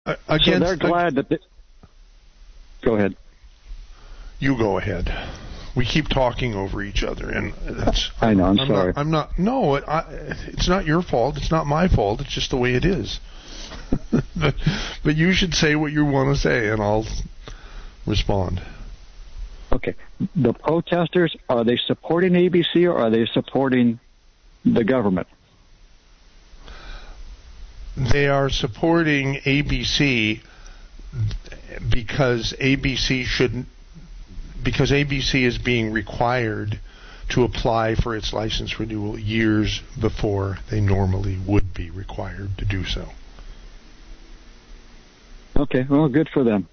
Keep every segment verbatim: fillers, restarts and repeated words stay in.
Uh, against so they're glad that... They... Go ahead. You go ahead. We keep talking over each other, and that's... I know, I'm, I'm sorry. Not, I'm not... No, it, I, it's not your fault. It's not my fault. It's just the way it is. but, but you should say what you want to say, and I'll respond. Okay. The protesters, are they supporting A B C, or are they supporting the government? They are supporting A B C because A B C shouldn't, because A B C is being required to apply for its license renewal years before they normally would be required to do so. Okay, well, good for them.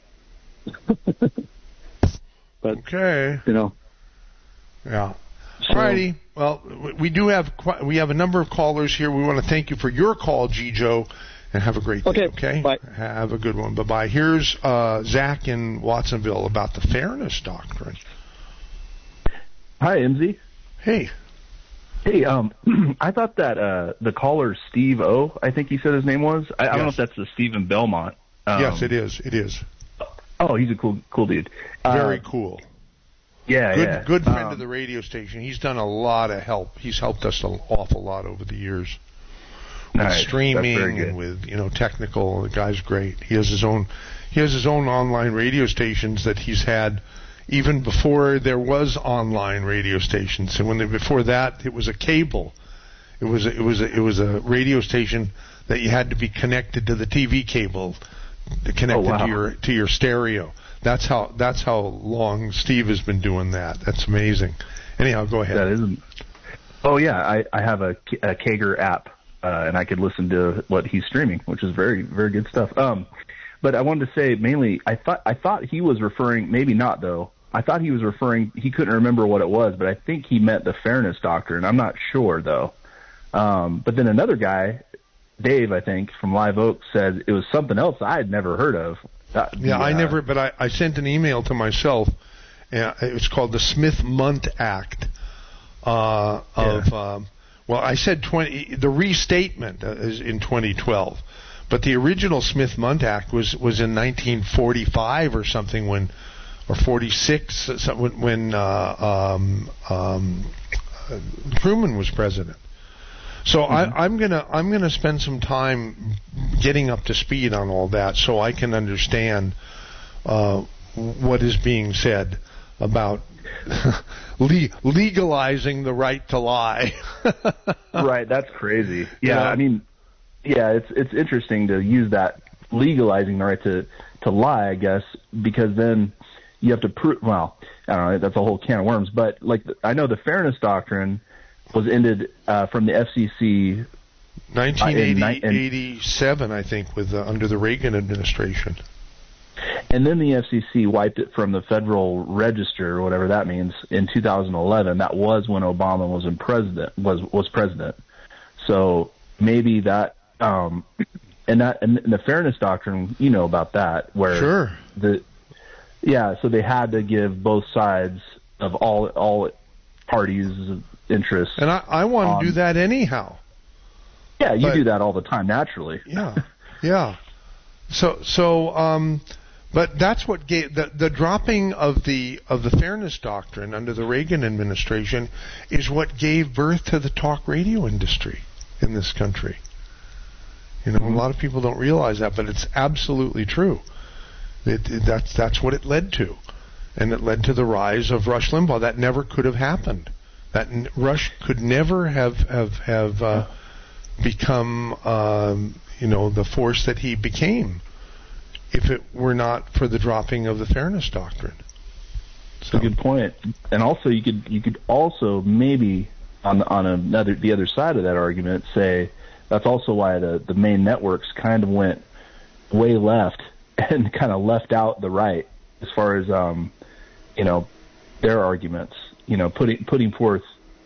But, okay. You know. Yeah. So, Alrighty. Well, we do have we have a number of callers here. We want to thank you for your call, G. Joe, and have a great day. Okay. Okay. Bye. Have a good one. Bye bye. Here's uh, Zach in Watsonville about the fairness doctrine. Hi, M Z. Hey. Hey. Um, I thought that uh, the caller Steve O, I think he said his name was. I, I yes. don't know if that's the Stephen Belmont. Um, yes, it is. It is. Oh, he's a cool, cool dude. Very uh, cool. Yeah, good, yeah. Good friend um, of the radio station. He's done a lot of help. He's helped us an awful lot over the years. With nice. streaming and with, you know, technical. The guy's great. He has his own, he has his own online radio stations that he's had even before there was online radio stations. And when they, before that, it was a cable. It was a, it was a, it was a radio station that you had to be connected to the T V cable, connected oh, wow. to your to your stereo. That's how that's how long Steve has been doing that. That's amazing. Anyhow, go ahead. That isn't. Oh yeah, I, I have a, a Kager app, uh, and I could listen to what he's streaming, which is very very good stuff. Um, but I wanted to say mainly, I thought I thought he was referring, maybe not though. I thought he was referring. He couldn't remember what it was, but I think he meant the fairness doctrine. I'm not sure though. Um, but then another guy, Dave, I think from Live Oak, said it was something else I had never heard of. Uh, yeah, the, I uh, never, but I, I sent an email to myself. Uh, it's called the Smith-Mundt Act. Uh, of yeah. um, well, I said twenty. The restatement is in twenty twelve, but the original Smith-Mundt Act was was in nineteen forty-five or something, when, or forty-six, when, when uh, um, um, uh, Truman was president. So mm-hmm. I, I'm gonna I'm gonna spend some time getting up to speed on all that, so I can understand uh, what is being said about le- legalizing the right to lie. Right, that's crazy. Yeah, yeah, I mean, yeah, it's it's interesting to use that legalizing the right to to lie, I guess, because then you have to prove. Well, I don't know, that's a whole can of worms. But like, I know the fairness doctrine was ended uh, from the F C C nineteen eighty-seven, I think, with uh, under the Reagan administration. And then the F C C wiped it from the Federal Register, or whatever that means, in two thousand eleven. That was when Obama was in president was was president. So maybe that um, and that and the fairness doctrine, you know about that, where sure the yeah, so they had to give both sides of all all parties' interests. And I, I want on, to do that anyhow. Yeah, you but, do that all the time, naturally. Yeah, yeah. So, so, um, but that's what gave the the dropping of the of the fairness doctrine under the Reagan administration is what gave birth to the talk radio industry in this country. You know, mm-hmm. a lot of people don't realize that, but it's absolutely true. It, it, that's that's what it led to, and it led to the rise of Rush Limbaugh. That never could have happened. That n- Rush could never have have have uh, become, um, you know, the force that he became if it were not for the dropping of the fairness doctrine. So. That's a good point. And also, you could you could also maybe on on another the other side of that argument say that's also why the the main networks kind of went way left and kind of left out the right as far as um, you know, their arguments. You know, putting putting forth,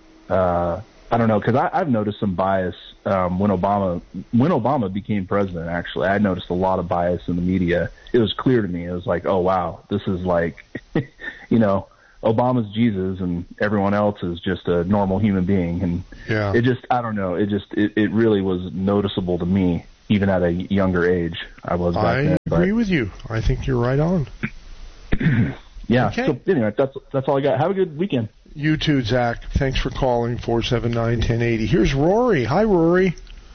uh, I don't know, because I've noticed some bias um, when Obama when Obama became president. Actually, I noticed a lot of bias in the media. It was clear to me. It was like, oh wow, this is like, you know, Obama's Jesus and everyone else is just a normal human being, and yeah. it just I don't know. It just it, it really was noticeable to me even at a younger age. I was back I then. agree with you. I think you're right on. Yeah. Okay. So anyway, that's that's all I got. Have a good weekend. You too, Zach. Thanks for calling four seven nine, one oh eight oh. Here's Rory. Hi, Rory.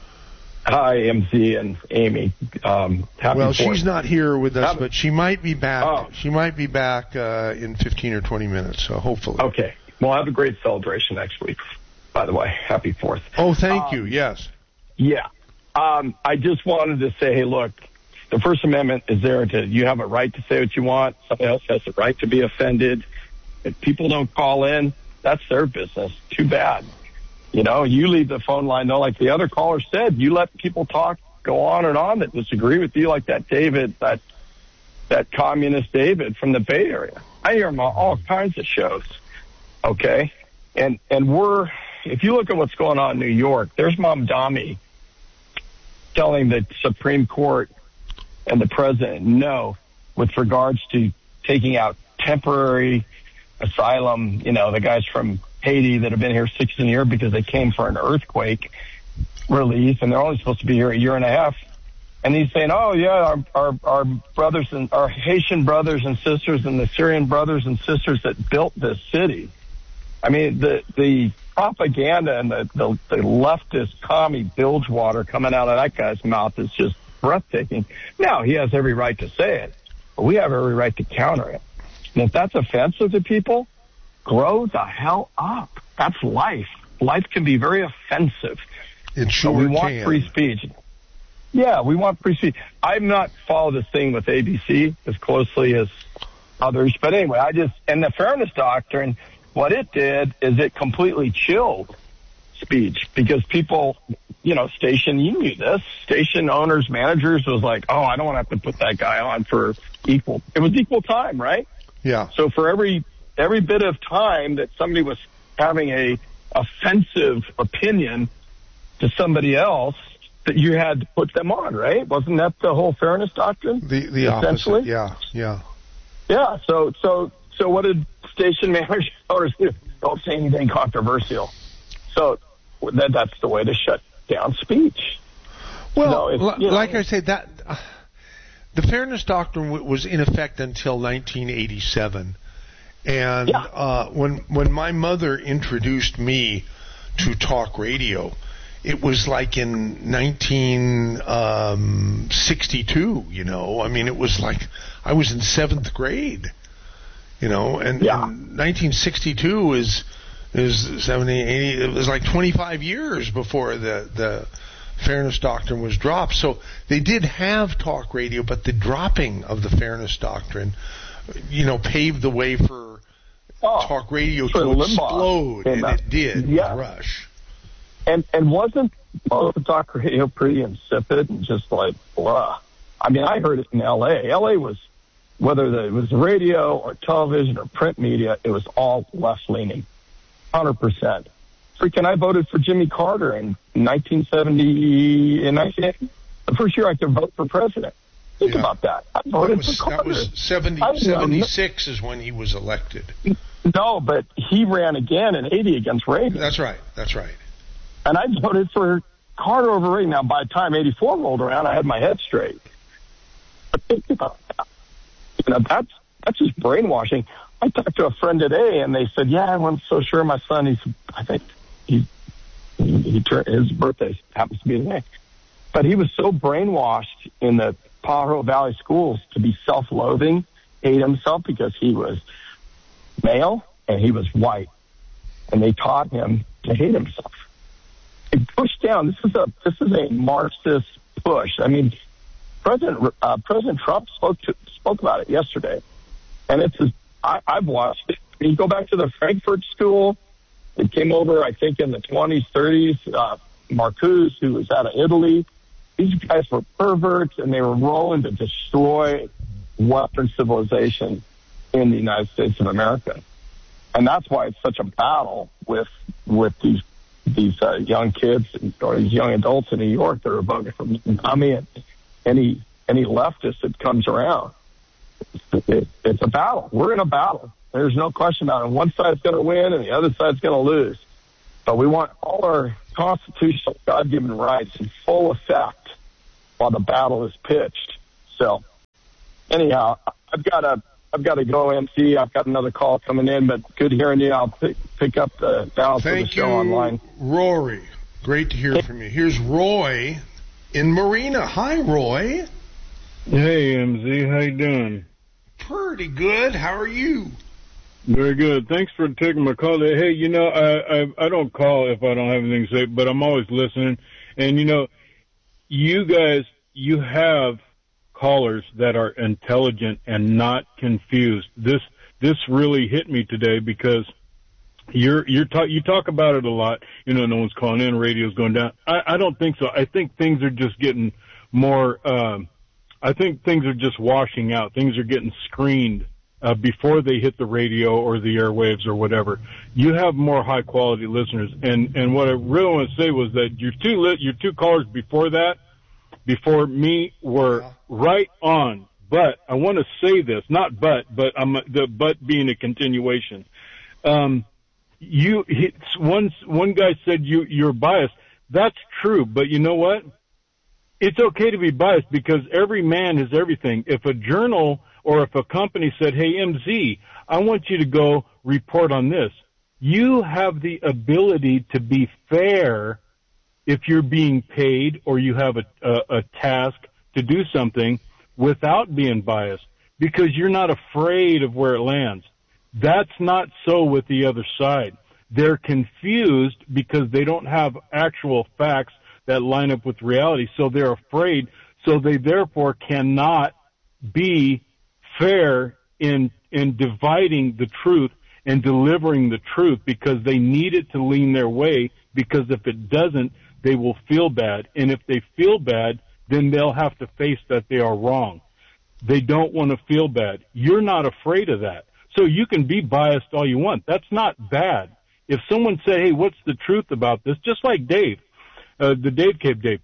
Hi, M C and Amy. Um, happy well, fourth. she's not here with us, Happy. but she might be back. Oh. She might be back uh, in fifteen or twenty minutes, so hopefully. Okay. Well, have a great celebration next week, by the way. Happy fourth. Oh, thank um, you. Yes. Yeah. Um, I just wanted to say, hey, look, the First Amendment is there to, you have a right to say what you want. Somebody else has a right to be offended. If people don't call in, that's their business. Too bad. You know, you leave the phone line, though, like the other caller said, you let people talk, go on and on that disagree with you, like that David, that that communist David from the Bay Area. I hear him on all kinds of shows, okay? And and we're, if you look at what's going on in New York, there's Mamdani telling the Supreme Court and the president no with regards to taking out temporary asylum, you know, the guys from Haiti that have been here sixteen years because they came for an earthquake relief, and they're only supposed to be here a year and a half. And he's saying, oh, yeah, our, our, our brothers and our Haitian brothers and sisters and the Syrian brothers and sisters that built this city. I mean, the the propaganda and the, the, the leftist commie bilgewater coming out of that guy's mouth is just breathtaking. Now, he has every right to say it, but we have every right to counter it. And if that's offensive to people, grow the hell up. That's life. Life can be very offensive. It sure so we want can. free speech. Yeah, we want free speech. I've not followed this thing with A B C as closely as others, but anyway, I just, and the fairness doctrine, what it did is it completely chilled speech because people, you know, station, you knew this, station owners, managers was like, oh, I don't want to have to put that guy on for equal, it was equal time, right? Yeah. So for every every bit of time that somebody was having a offensive opinion to somebody else, that you had to put them on, right? Wasn't that the whole fairness doctrine? The the essentially? opposite. Yeah, yeah. Yeah. So so so what did station managers do? Don't say anything controversial. So that that's the way to shut down speech. Well, you know, l- you know, like I said, that uh, the fairness doctrine w- was in effect until nineteen eighty-seven, and yeah. uh, when when my mother introduced me to talk radio, it was like in nineteen sixty-two. You know, I mean, it was like I was in seventh grade. You know, and, yeah. and nineteen sixty-two is is seventy, eighty. It was like twenty-five years before the the. Fairness Doctrine was dropped. So they did have talk radio, but the dropping of the Fairness Doctrine, you know, paved the way for oh, talk radio to explode, and out. It did. Yeah. Rush. And and wasn't most of talk radio pretty insipid and just like blah? I mean, I heard it in L A. L A was, whether it was radio or television or print media, it was all left-leaning, one hundred percent. Freaking, I voted for Jimmy Carter in nineteen seventy, in nineteen eighty, the first year I could vote for president. Think yeah. about that. I voted that was, for Carter. That was seventy, seventy-six is when he was elected. No, but he ran again in eighty against Reagan. That's right. That's right. And I voted for Carter over Reagan. Now, by the time eighty-four rolled around, I had my head straight. But think about that. You know, that's, that's just brainwashing. I talked to a friend today, and they said, yeah, I wasn't so sure my son, he's, I think, He, he, he turned, his birthday happens to be today. But he was so brainwashed in the Pajaro Valley schools to be self-loathing, hate himself because he was male and he was white. And they taught him to hate himself. They pushed down. This is a this is a Marxist push. I mean, President uh, President Trump spoke to, spoke about it yesterday. And it's I, I've watched it. You go back to the Frankfurt School. It came over, I think, in the twenties, thirties. Uh, Marcuse, who was out of Italy. These guys were perverts, and they were rolling to destroy Western civilization in the United States of America. And that's why it's such a battle with with these these uh, young kids or these young adults in New York that are voting for Mamdani and any any leftist that comes around. It, it's a battle. We're in a battle. There's no question about it. One side's going to win and the other side's going to lose. But we want all our constitutional God-given rights in full effect while the battle is pitched. So, anyhow, I've got to I've got to go, M C. I've got another call coming in, but good hearing you. I'll pick, pick up the balance Thank of the show you, online. Rory. Great to hear from you. Here's Roy in Marina. Hi, Roy. Hey, M Z. How you doing? Pretty good. How are you? Very good. Thanks for taking my call. Hey, you know, I, I I don't call if I don't have anything to say, but I'm always listening. And, you know, you guys, you have callers that are intelligent and not confused. This this really hit me today because you're you're talk you talk about it a lot. You know, no one's calling in, radio's going down. I, I don't think so. I think things are just getting more. Um, I think things are just washing out. Things are getting screened uh, before they hit the radio or the airwaves or whatever. You have more high quality listeners, and and what I really want to say was that your two li- your two callers before that. Before me were right on, but I want to say this, not but, but I'm the but being a continuation. Um, you he, one one guy said you you're biased. That's true, but you know what? It's okay to be biased because every man is everything. If a journal or if a company said, "Hey, M Z, I want you to go report on this," you have the ability to be fair. If you're being paid or you have a, a, a task to do something without being biased, because you're not afraid of where it lands. That's not so with the other side. They're confused because they don't have actual facts that line up with reality, so they're afraid, so they therefore cannot be fair in in dividing the truth and delivering the truth because they need it to lean their way, because if it doesn't, they will feel bad. And if they feel bad, then they'll have to face that they are wrong. They don't want to feel bad. You're not afraid of that. So you can be biased all you want. That's not bad. If someone said, hey, what's the truth about this? Just like Dave, uh, the Dave Cave Dave.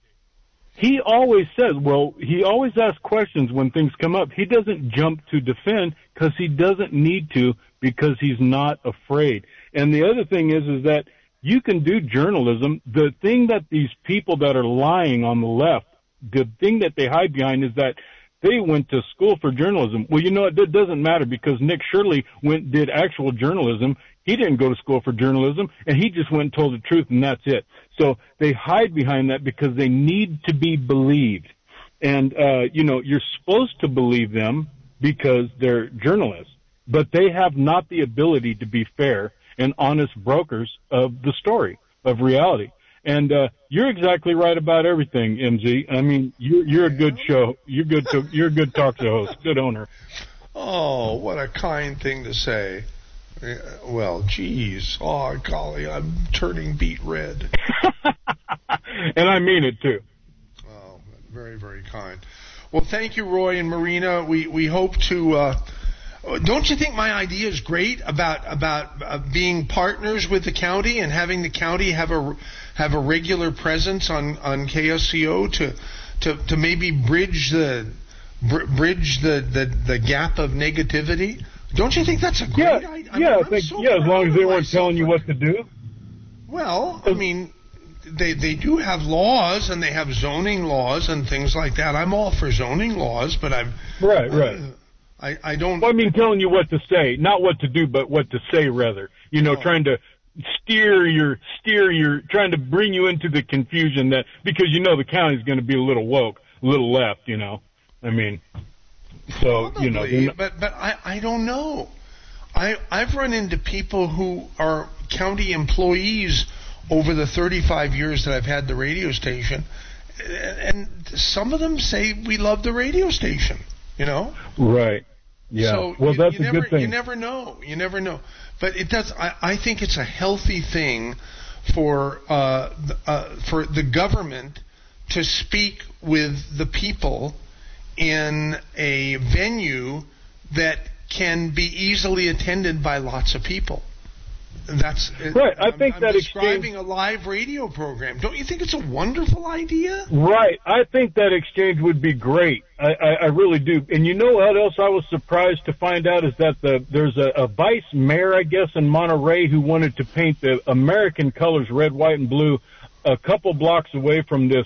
He always says, well, he always asks questions when things come up. He doesn't jump to defend because he doesn't need to, because he's not afraid. And the other thing is, is that you can do journalism. The thing that these people that are lying on the left, the thing that they hide behind is that they went to school for journalism. Well, you know, it doesn't matter because Nick Shirley went, did actual journalism. He didn't go to school for journalism, and he just went and told the truth, and that's it. So they hide behind that because they need to be believed. And, uh, you know, you're supposed to believe them because they're journalists, but they have not the ability to be fair and honest brokers of the story, of reality. And uh, you're exactly right about everything, M Z. I mean, you're, you're a good show. You're good. To, you're a good talk show host. Good owner. Oh, what a kind thing to say. Well, geez. Oh, golly, I'm turning beet red. And I mean it, too. Oh, very, very kind. Well, thank you, Roy and Marina. We, we hope to... Uh, Don't you think my idea is great about about uh, being partners with the county and having the county have a have a regular presence on, on K S C O to to, to maybe bridge the br- bridge the, the, the gap of negativity? Don't you think that's a great yeah, idea? I yeah, mean, I think, so yeah. As long as they weren't myself. telling you what to do. Well, I mean, they they do have laws and they have zoning laws and things like that. I'm all for zoning laws, but I'm right, right. Uh, I, I don't. Well, I mean, telling you what to say, not what to do, but what to say, rather. You know, oh. trying to steer your, steer your, trying to bring you into the confusion that, because you know the county's going to be a little woke, a little left, you know. I mean, so, Probably, you know. Not, but, but I, I don't know. I, I've run into people who are county employees over the thirty-five years that I've had the radio station, and some of them say we love the radio station, you know? Right. Yeah. So well, you, that's you a never, good thing. You never know. You never know. But it does. I, I think it's a healthy thing for uh, uh, for the government to speak with the people in a venue that can be easily attended by lots of people. That's right. I I'm, think I'm that describing exchange, a live radio program. Don't you think it's a wonderful idea? Right. I think that exchange would be great. I, I, I really do. And you know what else I was surprised to find out is that the there's a, a vice mayor, I guess, in Monterey who wanted to paint the American colors red, white, and blue a couple blocks away from this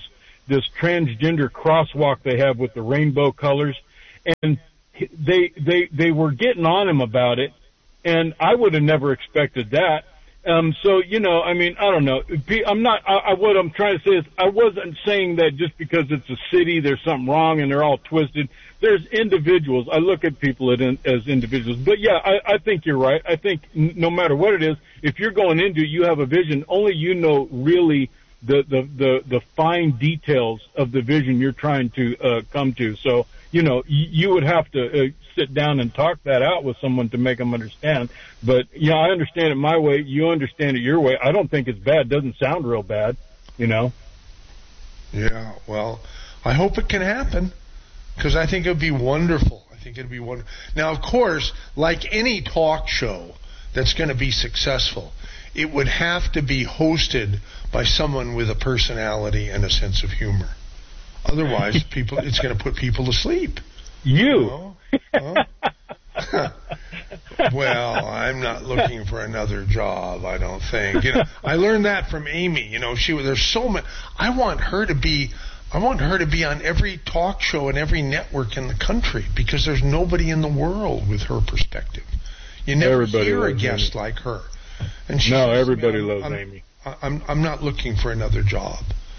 this transgender crosswalk they have with the rainbow colors, and they they they were getting on him about it, and I would have never expected that. Um, so, you know, I mean, I don't know. I'm not, I, I, what I'm trying to say is I wasn't saying that just because it's a city, there's something wrong and they're all twisted. There's individuals. I look at people as individuals. But yeah, I, I think you're right. I think no matter what it is, if you're going into it, you have a vision, only you know really the, the, the, the fine details of the vision you're trying to, uh, come to. So, you know, you, you would have to, uh, sit down and talk that out with someone to make them understand. But, yeah, I understand it my way. You understand it your way. I don't think it's bad. It doesn't sound real bad, you know? Yeah, well, I hope it can happen because I think it would be wonderful. I think it would be wonderful. Now, of course, like any talk show that's going to be successful, it would have to be hosted by someone with a personality and a sense of humor. Otherwise, people, it's going to put people to sleep. You? You know? Huh? Well, I'm not looking for another job, I don't think. You know, I learned that from Amy. You know, she there's so many. I want her to be. I want her to be on every talk show and every network in the country because there's nobody in the world with her perspective. You never everybody hear a loves guest Amy. like her. And she no, says, everybody I'm, loves I'm, Amy. I'm I'm not looking for another job.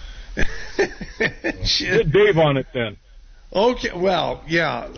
she, Put Dave on it then. Okay, well, yeah.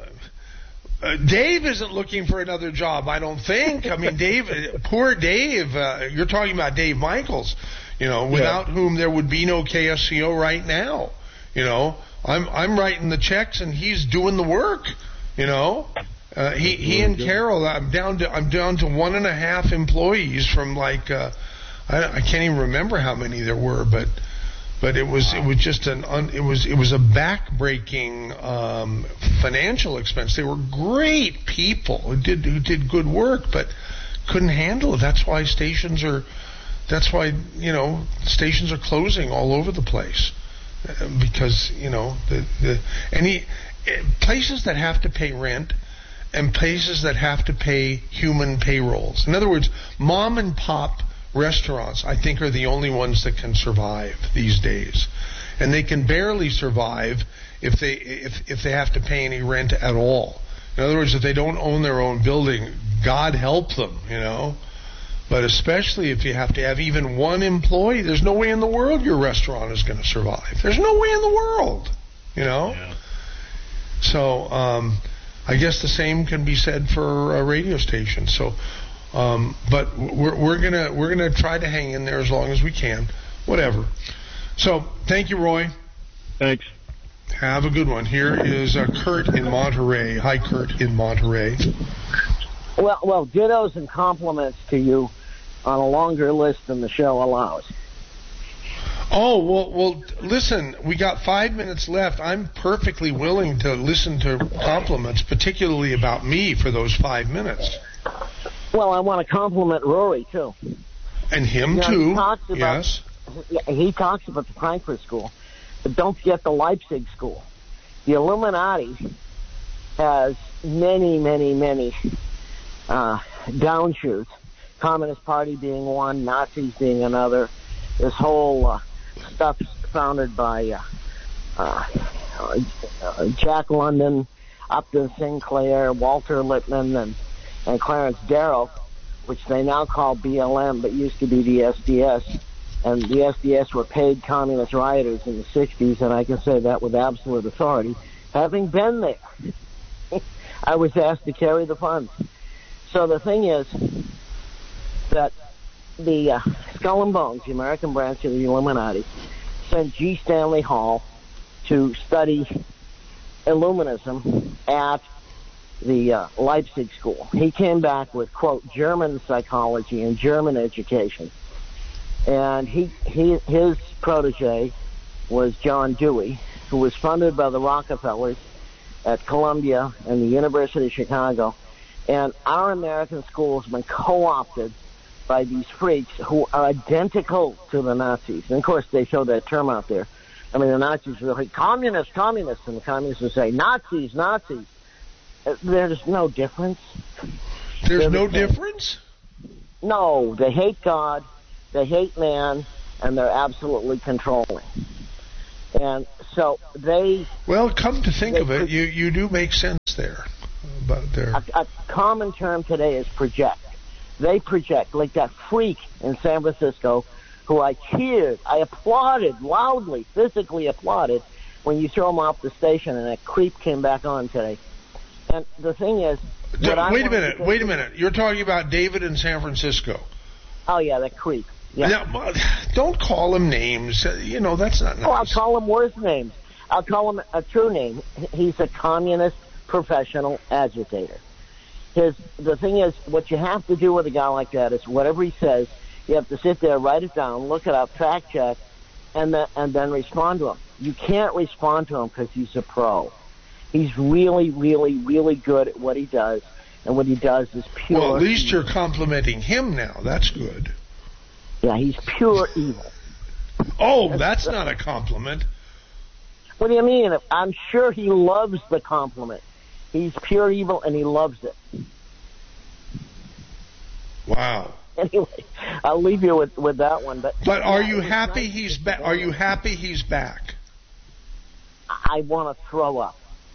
Uh, Dave isn't looking for another job, I don't think. I mean, Dave, poor Dave. Uh, you're talking about Dave Michaels, you know, without yeah. whom there would be no K S C O right now. You know, I'm I'm writing the checks and he's doing the work. You know, uh, he he and Carol. I'm down to I'm down to one and a half employees from like uh, I, I can't even remember how many there were, but. But it was it was just an un, it was it was a backbreaking um, financial expense. They were great people who did who did good work, but couldn't handle it. That's why stations are that's why you know stations are closing all over the place because you know the the any places that have to pay rent and places that have to pay human payrolls. In other words, mom and pop restaurants, I think, are the only ones that can survive these days, and they can barely survive if they if if they have to pay any rent at all. In other words, if they don't own their own building, God help them, you know. But especially if you have to have even one employee, there's no way in the world your restaurant is going to survive. There's no way in the world, you know. Yeah. So um, I guess the same can be said for a radio station. So. Um, but we're, we're gonna we're gonna try to hang in there as long as we can, whatever. So thank you, Roy. Thanks. Have a good one. Here is uh, Kurt in Monterey. Hi, Kurt in Monterey. Well, well, dittos and compliments to you on a longer list than the show allows. Oh, well, well, listen, we got five minutes left. I'm perfectly willing to listen to compliments, particularly about me, for those five minutes. Well, I want to compliment Rory, too. And him, you know, too, he talks about, yes. He talks about the Frankfurt School, but don't forget the Leipzig School. The Illuminati has many, many, many uh, downshoots, Communist Party being one, Nazis being another. This whole uh, stuff founded by uh, uh, uh, Jack London, Upton Sinclair, Walter Lippmann, and and Clarence Darrow, which they now call B L M, but used to be the S D S. And the S D S were paid communist rioters in the sixties, and I can say that with absolute authority. Having been there, I was asked to carry the funds. So the thing is that the uh, Skull and Bones, the American branch of the Illuminati, sent G. Stanley Hall to study Illuminism at the uh, Leipzig School. He came back with, quote, German psychology and German education. And he, he his protege was John Dewey, who was funded by the Rockefellers at Columbia and the University of Chicago. And our American schools have been co-opted by these freaks who are identical to the Nazis. And, of course, they show that term out there. I mean, the Nazis were like, communists, communists, and the communists would say, Nazis, Nazis. There's no difference. There's They're no the difference? No, they hate God, they hate man, and they're absolutely controlling. And so they... Well, come to think they, of it, you, you do make sense there. About their... a, a common term today is project. They project, like that freak in San Francisco who I cheered, I applauded loudly, physically applauded, when you throw him off the station, and that creep came back on today. And the thing is... D- wait a minute, wait a minute. You're talking about David in San Francisco. Oh, yeah, that creep. Yeah. Now, don't call him names. You know, that's not nice. Oh, I'll call him worse names. I'll call him a true name. He's a communist professional agitator. His The thing is, what you have to do with a guy like that is whatever he says, you have to sit there, write it down, look it up, fact check, and then, and then respond to him. You can't respond to him because he's a pro. He's really, really, really good at what he does, and what he does is pure Well, at least evil. you're complimenting him now. That's good. Yeah, he's pure evil. Oh, that's not a compliment. What do you mean? I'm sure he loves the compliment. He's pure evil, and he loves it. Wow. Anyway, I'll leave you with, with that one. But But are yeah, you it was happy nice he's to back? see Are him. you happy he's back? I want to throw up.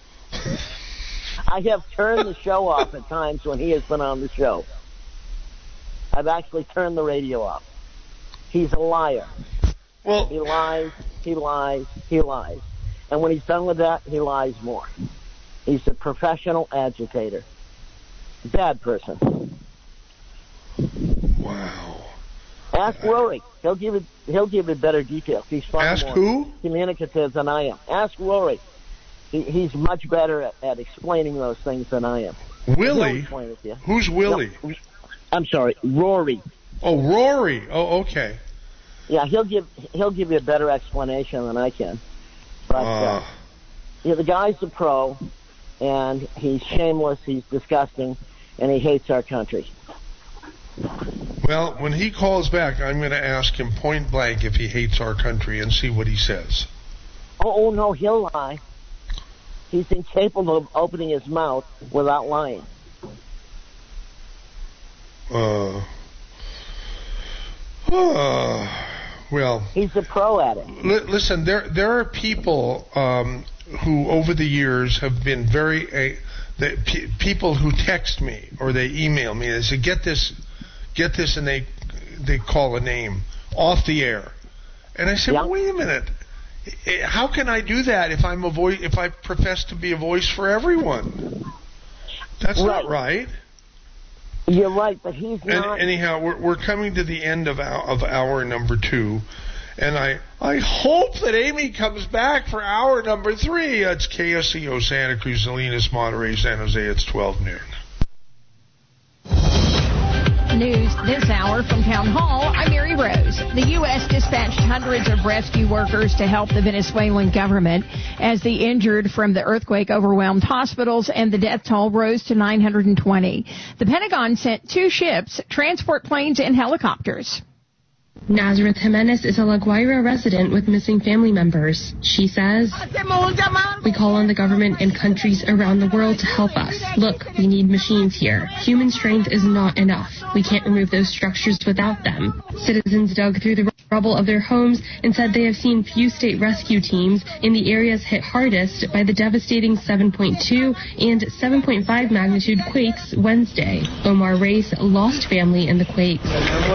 I have turned the show off at times when he has been on the show. I've actually turned the radio off. He's a liar. Well, He lies, he lies, he lies. And when he's done with that, he lies more. He's a professional agitator. Bad person. wow. Ask Rory. He'll give it. He'll give it better details. He's far Ask more who? communicative than I am. Ask Rory. He, he's much better at, at explaining those things than I am. He'll Willie? explain it to you. Who's Willie? No, I'm sorry, Rory. Oh, Rory. Oh, okay. Yeah, he'll give he'll give you a better explanation than I can. But uh, Uh, yeah, the guy's a pro, and he's shameless. He's disgusting, and he hates our country. well, when he calls back, I'm going to ask him point blank if he hates our country and see what he says. Oh, oh no, he'll lie. He's incapable of opening his mouth without lying. Uh, uh, well, He's a pro at it. li- listen, there there are people um, who over the years have been very uh, the, pe- people who text me or they email me. They say, "Get this, get this," and they they call a name off the air, and I say, Yeah. well, "Wait a minute." How can I do that if I'm a voice? If I profess to be a voice for everyone? That's not right. You're right, but he's And not. anyhow, we're we're coming to the end of our, of hour number two, and I I hope that Amy comes back for hour number three. It's K S E O Santa Cruz, Salinas, Monterey, San Jose. It's twelve noon. News this hour from Town Hall. I'm Mary Rose. The U S dispatched hundreds of rescue workers to help the Venezuelan government as the injured from the earthquake overwhelmed hospitals and the death toll rose to nine hundred twenty. The Pentagon sent two ships, transport planes, and helicopters. Nazareth Jimenez is a La Guaira resident with missing family members. She says, "We call on the government and countries around the world to help us. Look, we need machines here. Human strength is not enough. We can't remove those structures without them." Citizens dug through the rubble of their homes and said they have seen few state rescue teams in the areas hit hardest by the devastating seven point two and seven point five magnitude quakes Wednesday. Omar Race lost family in the quakes.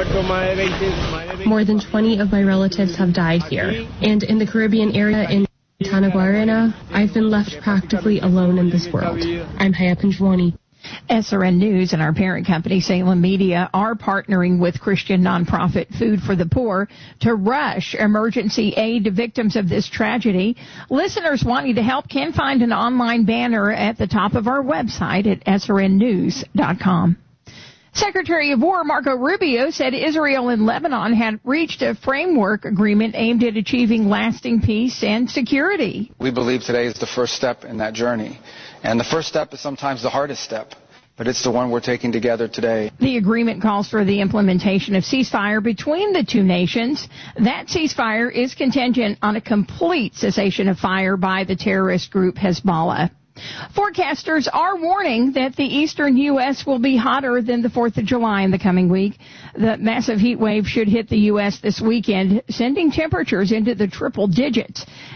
More than twenty of my relatives have died here. And in the Caribbean area in Tanaguarena, I've been left practically alone in this world. I'm Haya Panjwani. S R N News and our parent company, Salem Media, are partnering with Christian nonprofit Food for the Poor to rush emergency aid to victims of this tragedy. Listeners wanting to help can find an online banner at the top of our website at S R N news dot com. Secretary of War Marco Rubio said Israel and Lebanon had reached a framework agreement aimed at achieving lasting peace and security. We believe today is the first step in that journey. And the first step is sometimes the hardest step, but it's the one we're taking together today. The agreement calls for the implementation of ceasefire between the two nations. That ceasefire is contingent on a complete cessation of fire by the terrorist group Hezbollah. Forecasters are warning that the eastern U S will be hotter than the fourth of July in the coming week. The massive heat wave should hit the U S this weekend, sending temperatures into the triple digits.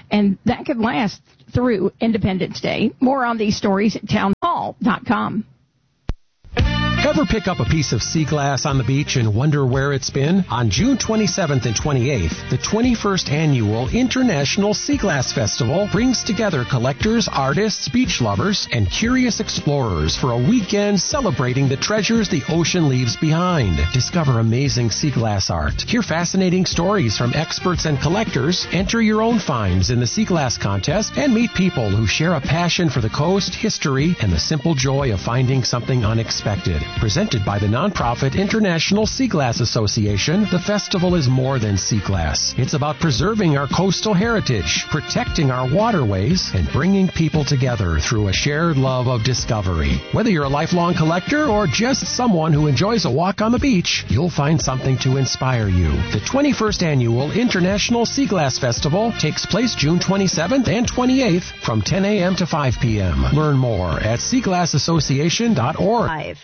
and that could last through Independence Day. More on these stories at town hall dot com. Ever pick up a piece of sea glass on the beach and wonder where it's been? On June twenty-seventh and twenty-eighth, the twenty-first Annual International Sea Glass Festival brings together collectors, artists, beach lovers, and curious explorers for a weekend celebrating the treasures the ocean leaves behind. Discover amazing sea glass art, hear fascinating stories from experts and collectors, enter your own finds in the Sea Glass Contest, and meet people who share a passion for the coast, history, and the simple joy of finding something unexpected. Presented by the nonprofit International Sea Glass Association, the festival is more than sea glass. It's about preserving our coastal heritage, protecting our waterways, and bringing people together through a shared love of discovery. Whether you're a lifelong collector or just someone who enjoys a walk on the beach, you'll find something to inspire you. The twenty-first Annual International Sea Glass Festival takes place June twenty-seventh and twenty-eighth from ten a.m. to five p.m. Learn more at sea glass association dot org.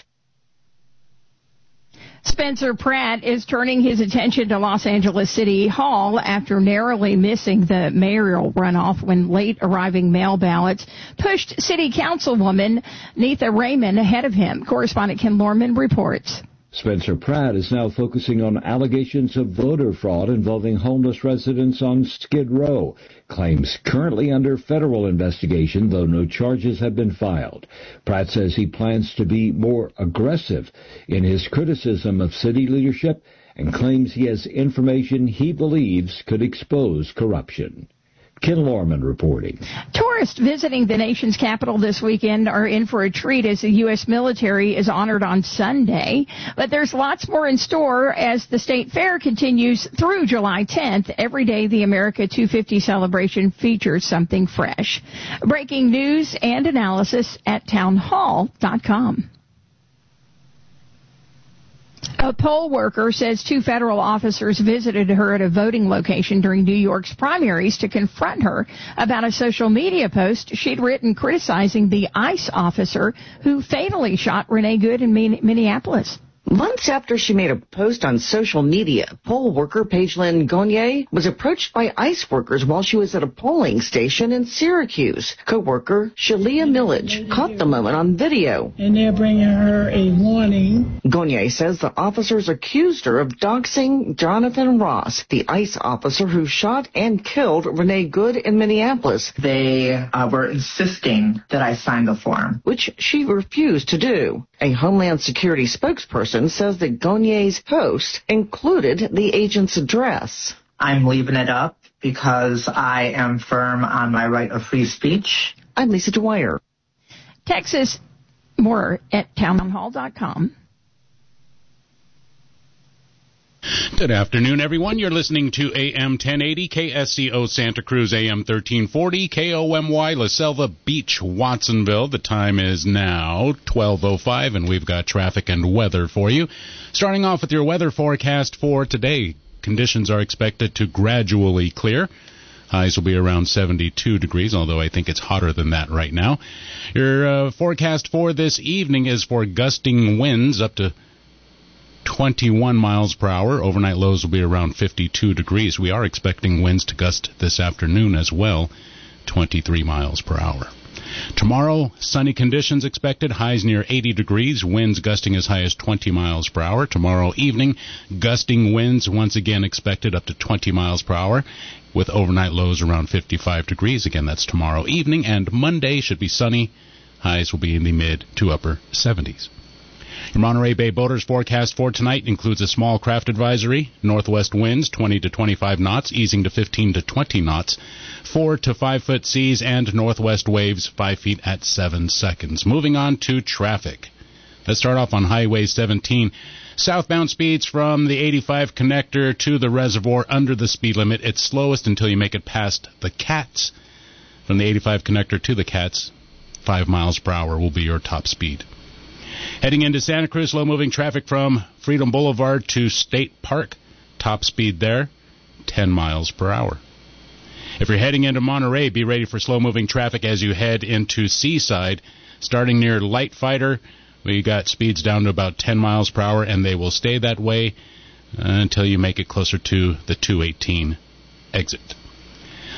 Spencer Pratt is turning his attention to Los Angeles City Hall after narrowly missing the mayoral runoff when late arriving mail ballots pushed City Councilwoman Neitha Raymond ahead of him. Correspondent Ken Lorman reports. Spencer Pratt is now focusing on allegations of voter fraud involving homeless residents on Skid Row. Claims currently under federal investigation, though no charges have been filed. Pratt says he plans to be more aggressive in his criticism of city leadership and claims he has information he believes could expose corruption. Ken Lorman reporting. Tourists visiting the nation's capital this weekend are in for a treat as the U S military is honored on Sunday. But there's lots more in store as the state fair continues through July tenth. Every day, the America two fifty celebration features something fresh. Breaking news and analysis at town hall dot com. A poll worker says two federal officers visited her at a voting location during New York's primaries to confront her about a social media post she'd written criticizing the ICE officer who fatally shot Renee Good in Minneapolis. Months after she made a post on social media, poll worker Paige-Lynn Gonier was approached by ICE workers while she was at a polling station in Syracuse. Co-worker Shalia Millage caught the moment on video. And they're bringing her a warning. Gonier says the officers accused her of doxing Jonathan Ross, the ICE officer who shot and killed Renee Good in Minneapolis. They uh, were insisting that I sign the form, which she refused to do. A Homeland Security spokesperson says that Gonier's post included the agent's address. I'm leaving it up because I am firm on my right of free speech. I'm Lisa Dwyer. Texas, more at town hall dot com. Good afternoon, everyone. You're listening to A M ten eighty, K S C O Santa Cruz, A M thirteen forty, K O M Y La Selva Beach, Watsonville. The time is now twelve oh five, and we've got traffic and weather for you. Starting off with your weather forecast for today. Conditions are expected to gradually clear. Highs will be around seventy-two degrees, although I think it's hotter than that right now. Your uh, forecast for this evening is for gusting winds up to twenty-one miles per hour. Overnight lows will be around fifty-two degrees. We are expecting winds to gust this afternoon as well, twenty-three miles per hour. Tomorrow, sunny conditions expected, highs near eighty degrees, winds gusting as high as twenty miles per hour. Tomorrow evening, gusting winds once again expected up to twenty miles per hour, with overnight lows around fifty-five degrees. Again, that's tomorrow evening, and Monday should be sunny. Highs will be in the mid to upper seventies. Your Monterey Bay boaters forecast for tonight includes a small craft advisory, northwest winds twenty to twenty-five knots, easing to fifteen to twenty knots, four to five foot seas, and northwest waves five feet at seven seconds. Moving on to traffic. Let's start off on Highway seventeen. Southbound speeds from the eighty-five connector to the reservoir under the speed limit. It's slowest until you make it past the Cats. From the eighty-five connector to the Cats, five miles per hour will be your top speed. Heading into Santa Cruz, slow-moving traffic from Freedom Boulevard to State Park. Top speed there, ten miles per hour. If you're heading into Monterey, be ready for slow-moving traffic as you head into Seaside. Starting near Light Fighter, we got speeds down to about ten miles per hour, and they will stay that way uh, until you make it closer to the two eighteen exit.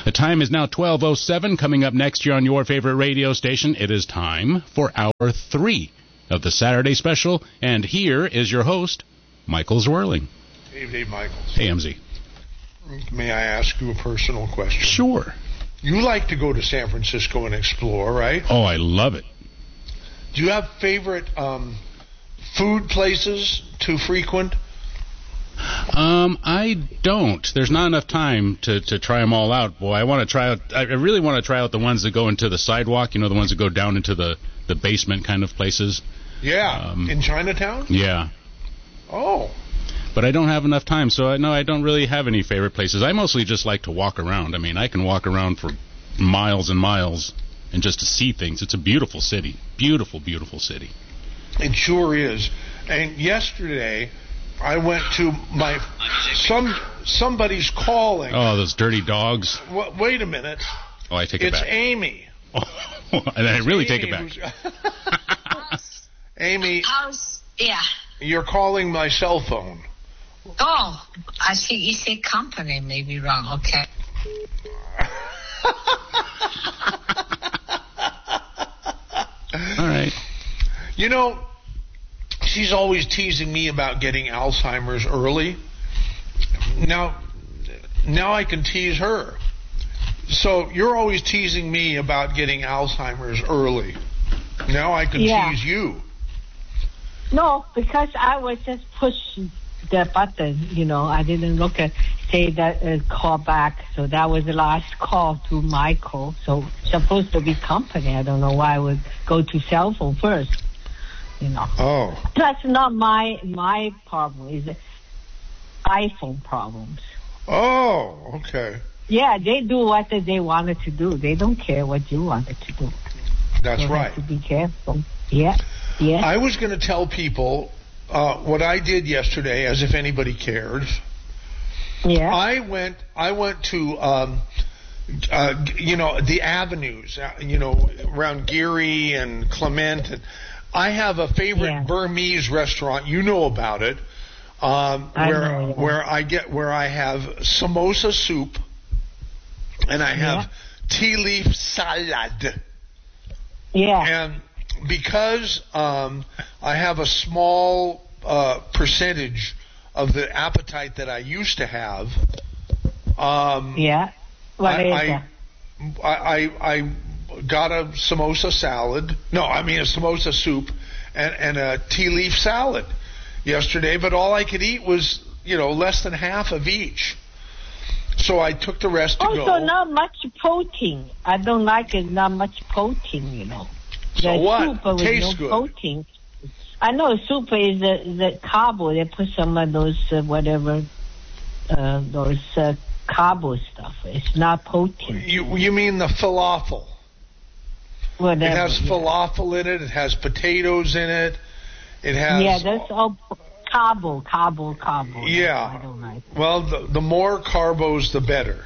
The time is now twelve oh seven. Coming up next year on your favorite radio station, it is time for hour three of the Saturday special. And here is your host, Michael Zwirling. Dave, Dave Michaels. A M Z. May I ask you a personal question? Sure. You like to go to San Francisco and explore, right? Oh, I love it. Do you have favorite um, food places to frequent? Um, I don't. There's not enough time to, to try them all out. Boy, I want to try out. I really want to try out the ones that go into the sidewalk. You know, the ones that go down into the, the basement kind of places. Yeah, um, in Chinatown. Yeah. Oh. But I don't have enough time, so I, no, I don't really have any favorite places. I mostly just like to walk around. I mean, I can walk around for miles and miles and just to see things. It's a beautiful city. Beautiful, beautiful city. It sure is. And yesterday, I went to my some somebody's calling. Oh, those dirty dogs. W- wait a minute. Oh, I take it it's back. It's Amy. Oh, and I really Amy take it back. Amy. How's, yeah. You're calling my cell phone. Oh, I see. You say company may be wrong. Okay. All right. You know, she's always teasing me about getting Alzheimer's early. Now, now I can tease her. So you're always teasing me about getting Alzheimer's early. Now I can Yeah. tease you. No, because I was just pushing the button, you know. I didn't look at, say that uh, call back. So that was the last call to Michael. So supposed to be company. I don't know why I would go to cell phone first, you know. Oh. That's not my my problem. It's iPhone problems. Oh, okay. Yeah, they do what they wanted to do. They don't care what you wanted to do. That's so right. Have to be careful. Yeah, yeah. I was going to tell people uh, what I did yesterday, as if anybody cared. Yeah. I went. I went to, um, uh, you know, the avenues, uh, you know, around Geary and Clement. And I have a favorite Yeah. Burmese restaurant. You know about it, um, I where know, yeah. where I get where I have samosa soup, and I have Yeah. tea leaf salad. Yeah. And because um, I have a small uh, percentage of the appetite that I used to have, um, yeah. What I, is I, that? I, I I got a samosa salad. No, I mean a samosa soup and, and a tea leaf salad yesterday. But all I could eat was, you know, less than half of each. So I took the rest to Also, go. not much protein. I don't like it. Not much protein, you know. So the what? Soup with Tastes no good. protein. I know soup is the the carbo. They put some of those uh, whatever uh, those uh, carbo stuff. It's not protein. You you mean the falafel? Whatever. It has yeah. falafel in it. It has potatoes in it. It has. Yeah, that's all carbo, carbo, carbo. Yeah. I don't like. Well, the the more carbos, the better.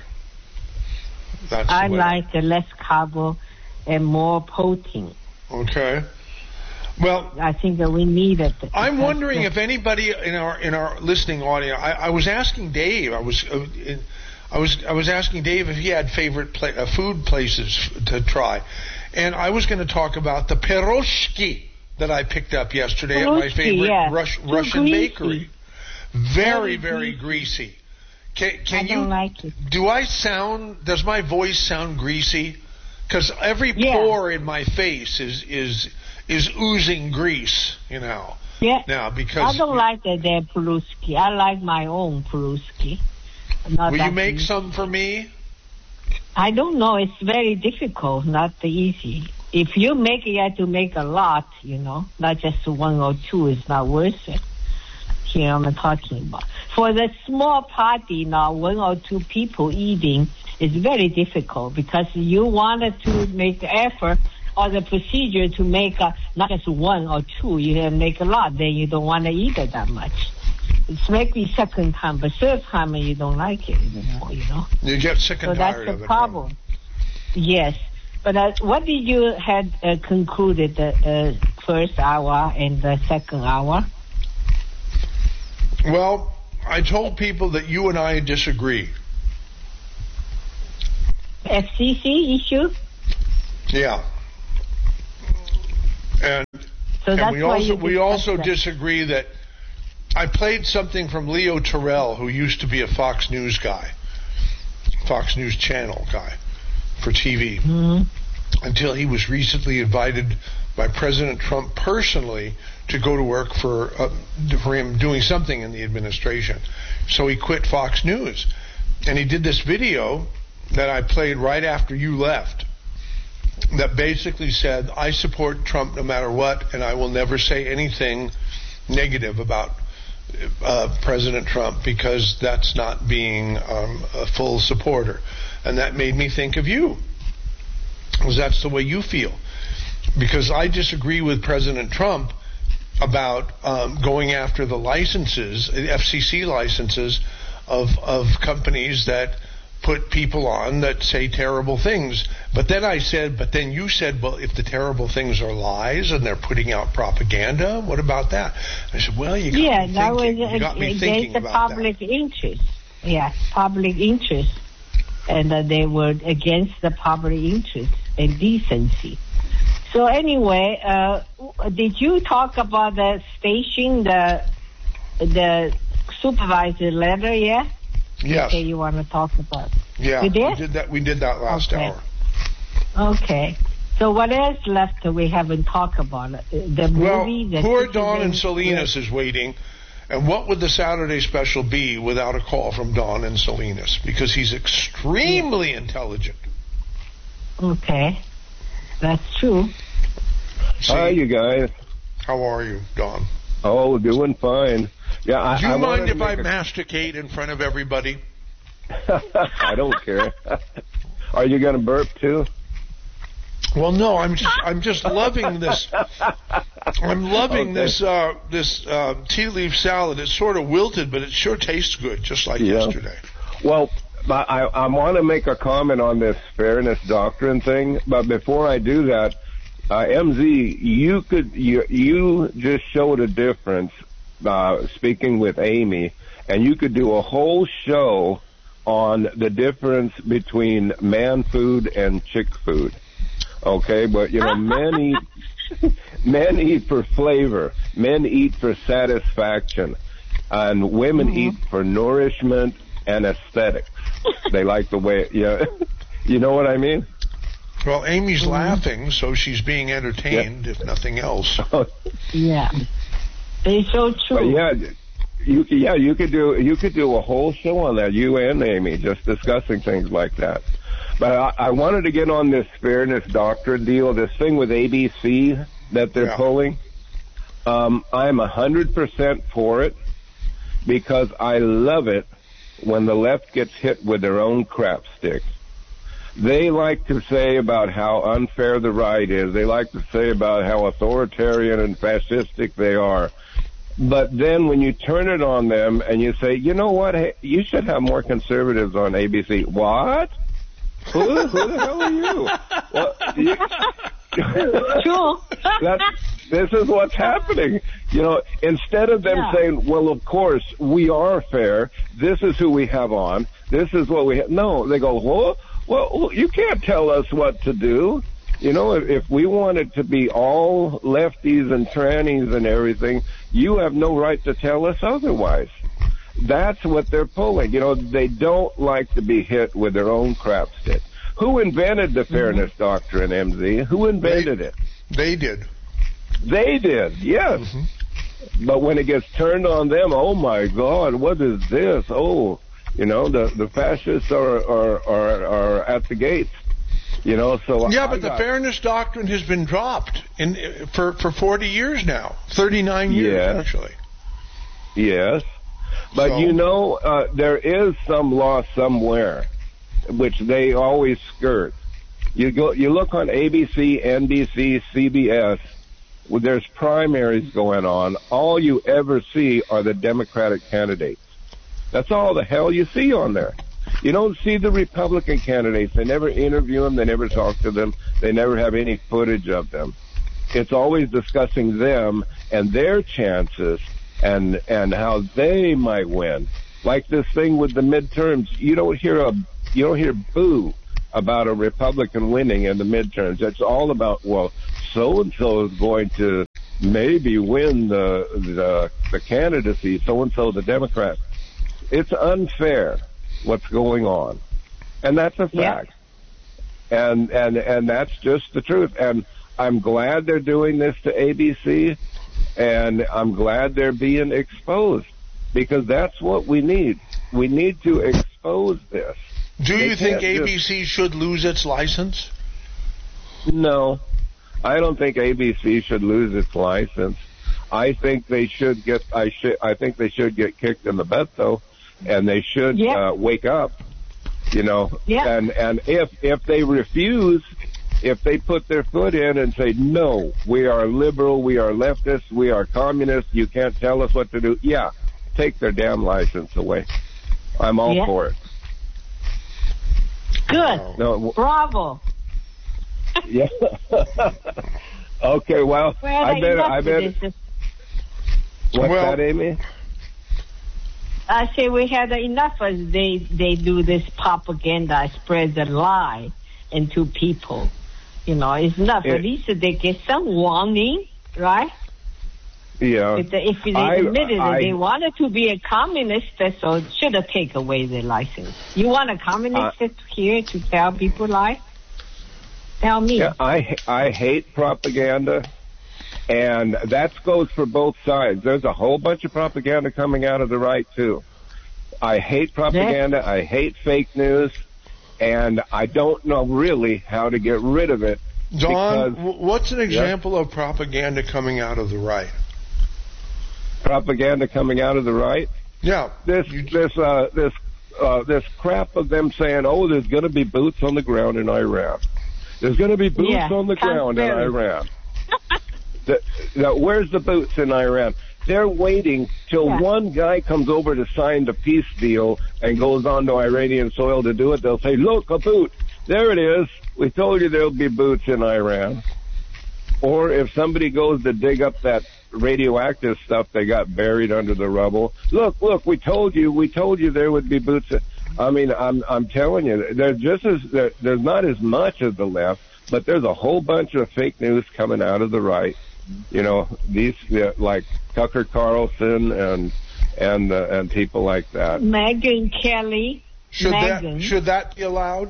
That's I the way. like the less carbo and more protein. Okay. Well, I think that we need it. I'm wondering if anybody in our in our listening audience. I, I was asking Dave. I was uh, in, I was I was asking Dave if he had favorite pla- uh, food places f- to try, and I was going to talk about the piroshki that I picked up yesterday at my Piroshki, favorite yeah. Rush, Too Russian greasy. bakery. Very Very very greasy. Can, can I you? don't like it. Do I sound? Does my voice sound greasy? Because every Yeah. pore in my face is is is oozing grease, you know. Yeah. Now because I don't like the, the Peruski. I like my own Peruski. Not will you that make easy. some for me? I don't know. It's very difficult, not easy. If you make it, you have to make a lot, you know, not just one or two. It's not worth it. Here I'm talking about. For the small party now, one or two people eating is very difficult because you wanted to make the effort or the procedure to make a, not just one or two. You have to make a lot, then you don't want to eat it that much. It's maybe second time, but third time you don't like it anymore, you know. You get sick and So that's tired the of it. problem. Yes. But uh, what did you had uh, concluded the uh, first hour and the second hour? Well, I told people that you and I disagree. F C C issue? Yeah. And, so and that's we why also you we also that. disagree that I played something from Leo Terrell, who used to be a Fox News guy, Fox News Channel guy for T V, mm-hmm. until he was recently invited by President Trump personally to go to work for uh, for him doing something in the administration. So he quit Fox News. And he did this video that I played right after you left that basically said, I support Trump no matter what, and I will never say anything negative about uh, President Trump because that's not being um, a full supporter. And that made me think of you, because that's the way you feel. Because I disagree with President Trump about um, going after the licenses, the F C C licenses of of companies that put people on that say terrible things. But then I said, but then you said, well, if the terrible things are lies and they're putting out propaganda, what about that? I said, well, you got yeah, me that thinking. was You got me thinking the about public that. interest. Yeah, public interest. And uh, they were against the public interest and decency. So anyway, uh, did you talk about the station, the the supervisor letter yet? Yes. Okay, you want to talk about? Yeah, you did? we did that. We did that last okay. hour. Okay. So what else left that we haven't talked about? The Well, movie. The poor Don and citizen- Salinas is waiting. And what would the Saturday special be without a call from Don and Salinas? Because he's extremely intelligent. Okay, that's true. See, Hi, you guys. How are you, Don? Oh, doing fine. Yeah, I, Do you I wanted mind to if I make a- masticate in front of everybody? I don't care. Are you going to burp too? Well, no. I'm just I'm just loving this. I'm loving Okay. this uh, this uh, tea leaf salad. It's sort of wilted, but it sure tastes good, just like Yeah. yesterday. Well, I, I want to make a comment on this fairness doctrine thing, but before I do that, uh, M Z, you could you, you just showed a difference uh, speaking with Amy, and you could do a whole show on the difference between man food and chick food. Okay, but you know, men eat men eat for flavor, men eat for satisfaction, and women Mm-hmm. eat for nourishment and aesthetics. They like the way, yeah, you know what I mean? Well, Amy's Mm-hmm. laughing, so she's being entertained, if nothing else. Yeah, it's so true. But yeah, you yeah you could do you could do a whole show on that, you and Amy, just discussing things like that. But I, I wanted to get on this fairness doctrine deal, this thing with A B C that they're Yeah. pulling. Um, I'm a hundred percent for it because I love it when the left gets hit with their own crap stick. They like to say about how unfair the right is. They like to say about how authoritarian and fascistic they are. But then when you turn it on them and you say, you know what, hey, you should have more conservatives on A B C. What? Who, who the hell are you? Well, you True. that, this is what's happening. You know, instead of them Yeah. saying, well, of course, we are fair. This is who we have on. This is what we have. No, they go, well, well, you can't tell us what to do. You know, if, if we want it to be all lefties and trannies and everything, you have no right to tell us otherwise. That's what they're pulling. You know, they don't like to be hit with their own crap stick. Who invented the fairness mm-hmm. doctrine, M Z? Who invented they, it? They did. They did, yes. Mm-hmm. But when it gets turned on them, oh my God, what is this? Oh, you know, the the fascists are are are, are at the gates. You know, so yeah, I but got, the fairness doctrine has been dropped in for for forty years now, thirty-nine years yes. actually. Yes, but so. you know, uh, there is some law somewhere, which they always skirt. You go, you look on A B C, N B C, C B S. Well, there's primaries going on. All you ever see are the Democratic candidates. That's all the hell you see on there. You don't see the Republican candidates. They never interview them. They never talk to them. They never have any footage of them. It's always discussing them and their chances and and how they might win. Like this thing with the midterms, you don't hear a you don't hear boo about a Republican winning in the midterms. It's all about, well, so-and-so is going to maybe win the the, the candidacy, so-and-so the Democrat. It's unfair what's going on. And that's a fact. Yeah. And, and, and that's just the truth. And I'm glad they're doing this to A B C, and I'm glad they're being exposed, because that's what we need. We need to expose this. Do They you think can't A B C just- should lose its license? No, I don't think A B C should lose its license. I think they should get. I should. I think they should get kicked in the butt, though, and they should Yeah. uh, wake up. You know, Yeah. and and if if they refuse, if they put their foot in and say no, we are liberal, we are leftist, we are communist, you can't tell us what to do. Yeah, take their damn license away. I'm all Yeah. for it. Good. No, w- Bravo. yeah. Okay, well, Well, I better. I enough better. of this. What's Well- that, Amy? I say we had enough as they they do this propaganda, spread the lie into people. You know, it's enough. It- At least they get some warning, right? Yeah. If they, if they I- admitted I- that they wanted to be a communist, so should have taken away their license. You want a communist Uh, here to tell people lie? Tell me. Yeah, I I hate propaganda, and that goes for both sides. There's a whole bunch of propaganda coming out of the right too. I hate propaganda. I hate fake news, and I don't know really how to get rid of it. Don, because w- what's an example of propaganda coming out of the right? propaganda coming out of the right. Yeah. This this uh, this uh, this crap of them saying, "Oh, there's going to be boots on the ground in Iran. There's going to be boots Yeah, on the ground in conspiracy. Iran." the, the, where's the boots in Iran? They're waiting till Yeah. one guy comes over to sign the peace deal and goes onto Iranian soil to do it. They'll say, "Look, a boot. There it is. We told you there'll be boots in Iran." Or if somebody goes to dig up that radioactive stuff they got buried under the rubble, look, look, we told you, we told you there would be boots. I mean, I'm I'm telling you, there's just as there, there's not as much as the left, but there's a whole bunch of fake news coming out of the right. You know, these uh, like Tucker Carlson and and uh, and people like that. Megyn Kelly. Should Megyn. that should that be allowed?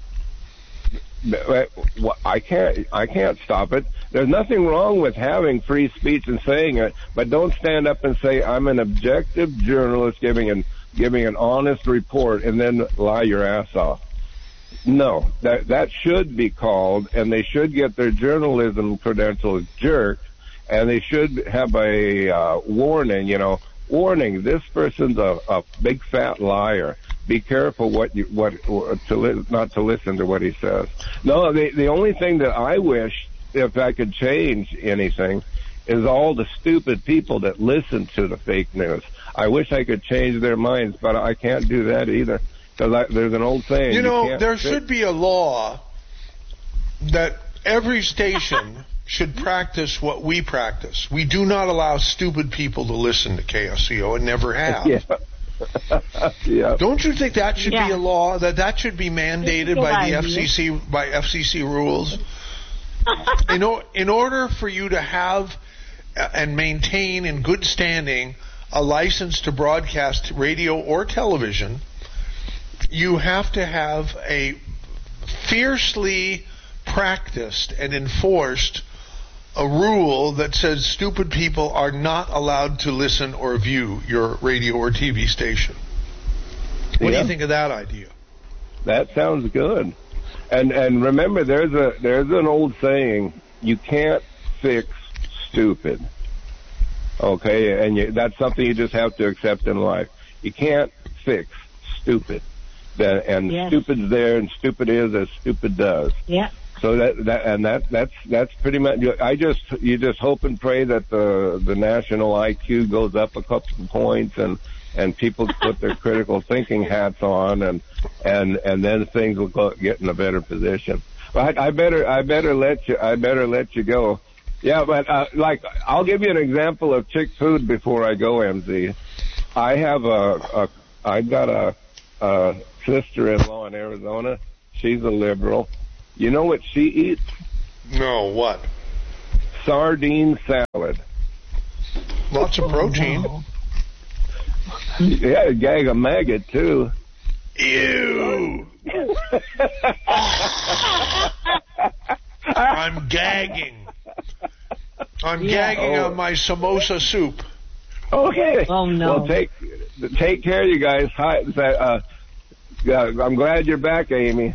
But, well, I can't. I can't stop it. There's nothing wrong with having free speech and saying it, but don't stand up and say I'm an objective journalist giving an giving an honest report and then lie your ass off. No, that that should be called, and they should get their journalism credentials jerked, and they should have a uh, warning. You know, warning: this person's a, a big fat liar. Be careful what you what to li- not to listen to what he says. No, the the only thing that I wish, if I could change anything, is all the stupid people that listen to the fake news. I wish I could change their minds, but I can't do that either. Because there's an old saying. You know, can't there fix- should be a law that every station should practice what we practice. We do not allow stupid people to listen to K S C O and never have. Yeah. Yeah. Don't you think that should Yeah. be a law, that that should be mandated Good by the idea. F C C, by F C C rules? in, o- in order for you to have uh, and maintain in good standing a license to broadcast radio or television, you have to have a fiercely practiced and enforced a rule that says stupid people are not allowed to listen or view your radio or T V station. What do Yeah. you think of that idea? That sounds good. And and remember, there's a there's an old saying: you can't fix stupid. Okay, and you, that's something you just have to accept in life. You can't fix stupid. That, and Yes. stupid's there, and stupid is as stupid does. Yeah. So that that and that that's that's pretty much. I just you just hope and pray that the the national I Q goes up a couple of points, and and people put their critical thinking hats on, and and and then things will go, get in a better position. But I, I better I better let you I better let you go. Yeah, but uh, like I'll give you an example of chick food before I go, M Z. I have a, a I got a, a sister-in-law in Arizona. She's a liberal. You know what she eats? No, what? Sardine salad. Lots of protein. Oh, no. Yeah, a gag of maggot, too. Ew. I'm gagging. I'm Yeah. gagging Oh. on my samosa soup. Okay. Oh, no. Well, take take care, you guys. Hi, uh, uh, I'm glad you're back, Amy.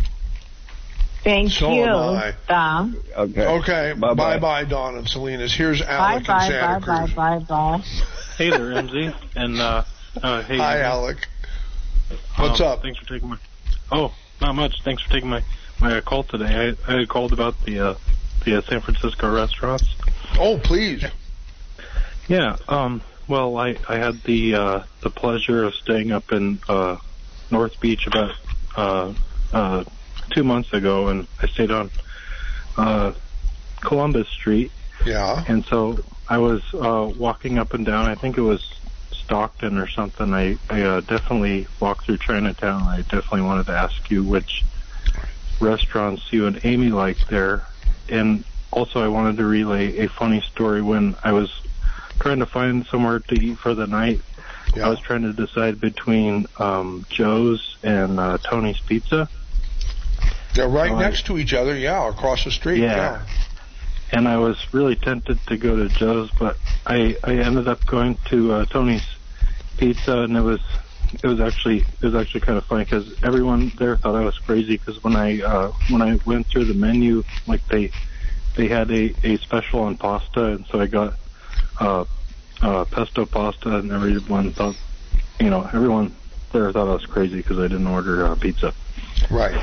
Thank So you, am I. Tom. Okay. Okay. Bye-bye. Bye-bye, Dawn and Salinas. Here's Bye, Alec in bye, Santa bye, bye, Cruz. bye, bye. Hey there, M Z. And, uh, uh, hey. Hi, Amy. Alec. What's Um, up? Thanks for taking my... Oh, not much. Thanks for taking my, my uh, call today. I, I had called about the, uh, the uh, San Francisco restaurants. Oh, please. Yeah, um, well, I, I had the, uh, the pleasure of staying up in, uh, North Beach about, uh, uh, two months ago, and I stayed on, uh, Columbus Street. Yeah. And so I was, uh, walking up and down, I think it was Stockton or something. I, I, uh, definitely walked through Chinatown. I definitely wanted to ask you which restaurants you and Amy liked there. And also I wanted to relay a funny story. When I was trying to find somewhere to eat for the night, Yeah. I was trying to decide between um, Joe's and uh, Tony's Pizza. They're right Oh, next to each other, yeah, across the street. Yeah. Yeah. And I was really tempted to go to Joe's, but I, I ended up going to uh, Tony's Pizza, and it was it was actually it was actually kind of funny because everyone there thought I was crazy. Because when I uh, when I went through the menu, like they they had a, a special on pasta, and so I got uh, uh, pesto pasta, and everyone thought, you know, everyone there thought I was crazy because I didn't order uh, pizza. Right.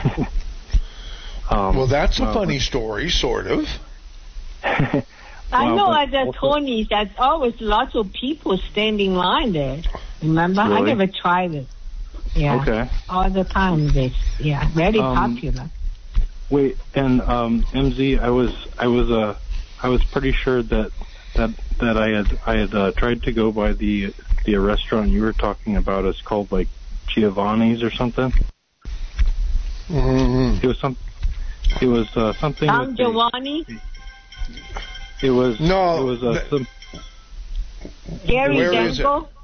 um, well, that's a uh, funny story, sort of. I Well, know but at the also- Tony's, there's always lots of people standing line there. Remember? I Really? never tried it. Yeah. Okay. All the time. This, yeah, very Um, popular. Wait, and um, M Z, I was I was uh I was pretty sure that that that I had I had uh, tried to go by the the restaurant you were talking about. It's called like Giovanni's or something. Mm-hmm. It was some. It was uh, something. Don with the- Giovanni, It was No, It was uh, th- some. Gary Where is it? Denko.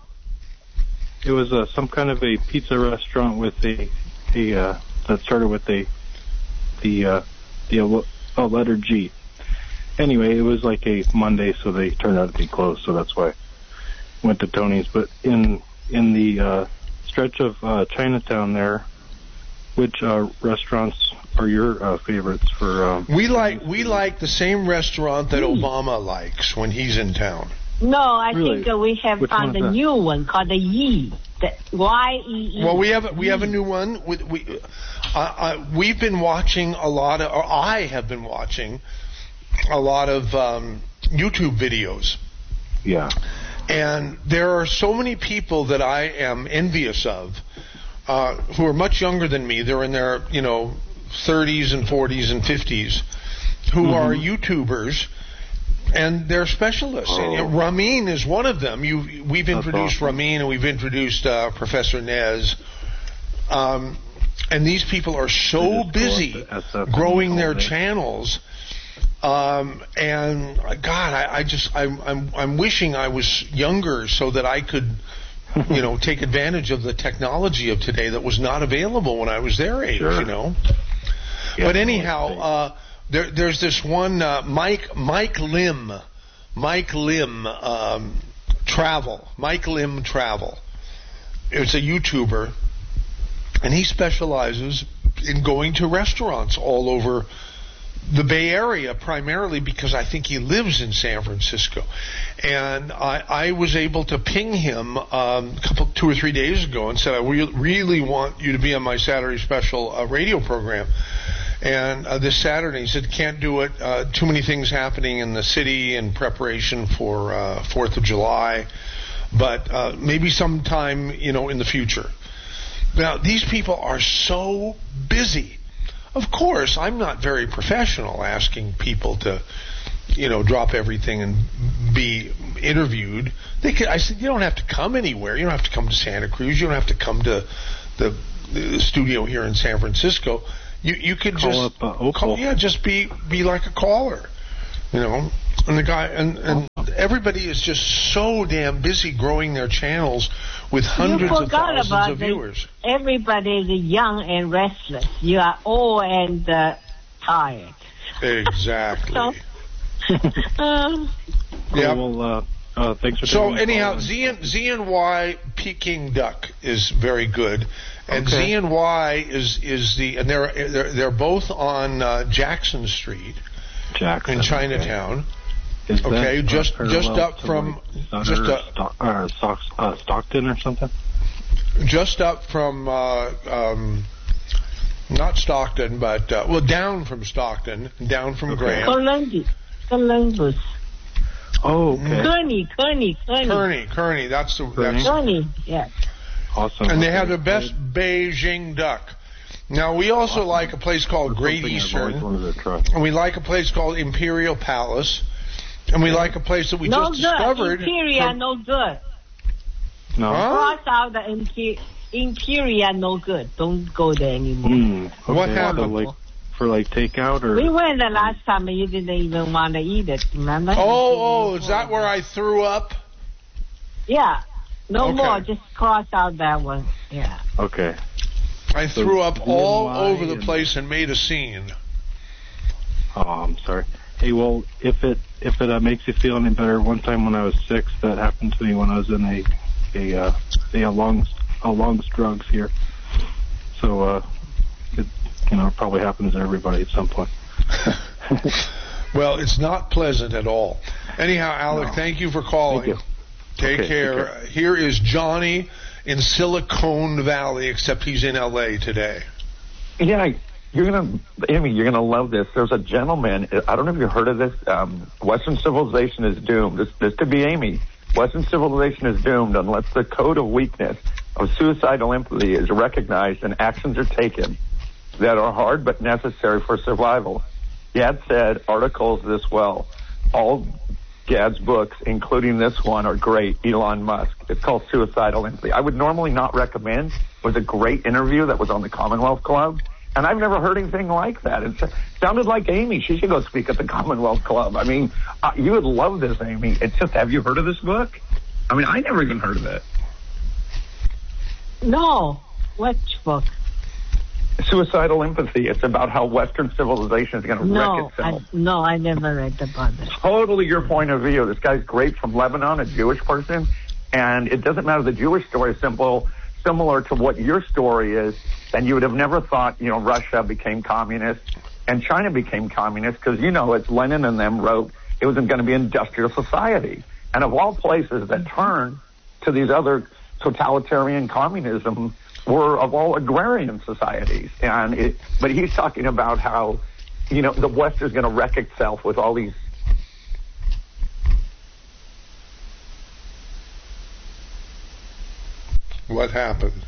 It was uh, some kind of a pizza restaurant with a a uh, that started with a the uh, the uh, oh, letter G. Anyway, it was like a Monday, so they turned out to be closed. So that's why I went to Tony's. But in in the uh, stretch of uh, Chinatown there, which uh, restaurants are your uh, favorites for? Um, We like we like the same restaurant that Obama likes when he's in town. No, I Really? think uh, we have Which found one is a that? new one called the Yi. The Y E E. Well, we have we have a new one. With we uh, uh, we've been watching a lot of, or I have been watching a lot of um, YouTube videos. Yeah. And there are so many people that I am envious of, uh, who are much younger than me. They're in their, you know, thirties and forties and fifties, who Mm-hmm. are YouTubers, and they're specialists. Oh. And, you know, Ramin is one of them. You, we've That's introduced awesome. Ramin, and we've introduced uh, Professor Nez. Um, and these people are so They just go busy up to S F growing all their day. channels. Um, and uh, God, I, I just, I'm, I'm, I'm wishing I was younger so that I could, you know, take advantage of the technology of today that was not available when I was their age, Sure. you know. Yeah, But no, anyhow, it's- uh, there, there's this one, uh, Mike, Mike Lim, Mike Lim, um, Travel, Mike Lim Travel. It's a YouTuber, and he specializes in going to restaurants all over the Bay Area, primarily because I think he lives in San Francisco. And I, I was able to ping him um, a couple, two or three days ago and said, I re- really want you to be on my Saturday special uh, radio program. And uh, this Saturday, he said, can't do it. Uh, too many things happening in the city in preparation for uh, fourth of July. But uh, maybe sometime, you know, in the future. Now, these people are so busy. Of course, I'm not very professional asking people to, you know, drop everything and be interviewed. They could, I said, you don't have to come anywhere. You don't have to come to Santa Cruz. You don't have to come to the, the studio here in San Francisco. You you could Call just up, uh, call, yeah, just be be like a caller, you know. And the guy and, and everybody is just so damn busy growing their channels with hundreds you of forgot thousands about of the, viewers. Everybody is young and restless. You are old and uh, tired. Exactly. So, um, yeah. Well, uh, uh, thanks for So taking the anyhow, call. Z and, Z and Y Peking duck is very good, and Okay. Z and Y is is the and they're they're, they're both on uh, Jackson Street Jackson, in Chinatown. Is that, Okay, uh, just parallel just up to, from like, just Sutter up or Stock, or Stock, uh, Stockton or something? just up from uh, um, not Stockton, but uh, well, down from Stockton, down from Graham. Columbus. Columbus. Oh, okay. Kearney, Kearney, Kearney. Kearney, Kearney. That's the Kearney. that's Kearney, yes. Awesome. and they have the best Beijing duck. Now we also like a place called That's Great something I've Eastern, always wanted to try. and we like a place called Imperial Palace, and we like a place that we no just good. discovered. Imperial, from- no good. No. Huh? Cross out the Imper- Imperial, no good. Don't go there anymore. Hmm, okay. What So, happened? like, for like takeout or? We went the last time and you didn't even want to eat it, remember? Oh, oh, is that where I threw up? Yeah. No Okay. more. Just cross out that one. Yeah. Okay. I So threw up Z and all Y over the and- place and made a scene. Oh, I'm sorry. Hey, well, if it if it uh, makes you feel any better, one time when I was six, that happened to me when I was in a a uh, a, a long a long drugs here. So uh, it you know it probably happens to everybody at some point. Well, it's not pleasant at all. Anyhow, Alec, No. thank you for calling. Thank you. Take Okay, care. take care. Here is Johnny in Silicon Valley, except he's in L A today. Yeah, you're gonna, Amy, you're gonna love this. There's a gentleman. I don't know if you heard of this. Um, Western civilization is doomed. This, this could be Amy. Western civilization is doomed unless the code of weakness of suicidal empathy is recognized and actions are taken that are hard but necessary for survival. Gad said articles this well. All Gad's books, including this one, are great. Elon Musk. It's called Suicidal Empathy. I would normally not recommend. It was a great interview that was on the Commonwealth Club, and I've never heard anything like that. It sounded like Amy. She should go speak at the Commonwealth Club. I mean, uh, you would love this, Amy. It's just, have you heard of this book? I mean, I never even heard of it. No. Which book? Suicidal Empathy. It's about how Western civilization is going to No, wreck itself. I, no, I never read about it. Totally your point of view. This guy's great, from Lebanon, a Jewish person, and it doesn't matter. The Jewish story is simple, similar to what your story is, and you would have never thought, you know, Russia became communist and China became communist because, you know, as Lenin and them wrote, it was going to be industrial society. And of all places that turned to these other totalitarian communism were of all agrarian societies. And it, but he's talking about how, you know, the West is going to wreck itself with all these. What happened?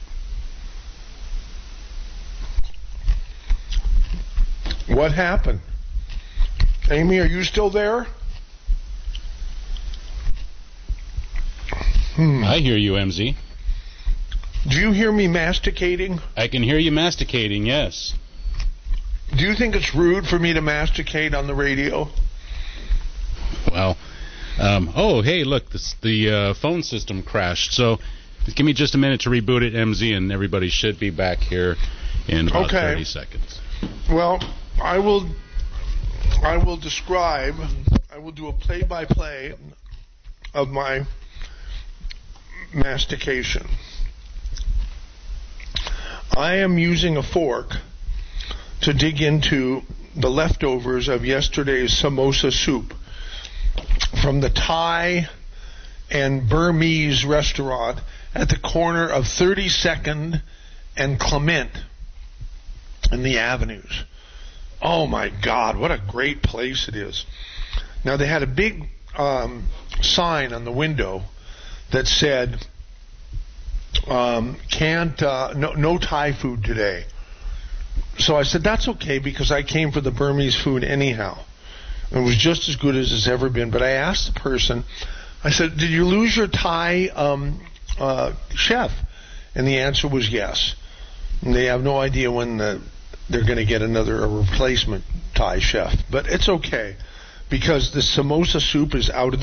What happened? Amy, are you still there? Hmm. I hear you, M Z. Do you hear me masticating? I can hear you masticating, yes. Do you think it's rude for me to masticate on the radio? Well, um, oh, hey, look, this, the uh, phone system crashed. So give me just a minute to reboot it, M Z, and everybody should be back here in about Okay. thirty seconds. Well, I will I will describe, I will do a play-by-play of my mastication. I am using a fork to dig into the leftovers of yesterday's samosa soup from the Thai and Burmese restaurant at the corner of thirty-second and Clement in the Avenues. Oh my God, what a great place it is. Now they had a big um, sign on the window that said, um, can't, uh, no, no Thai food today. So I said, that's okay because I came for the Burmese food anyhow. It was just as good as it's ever been. But I asked the person, I said, did you lose your Thai um, uh, chef? And the answer was yes. And they have no idea when the they're going to get another a replacement Thai chef. But it's okay because the samosa soup is out of the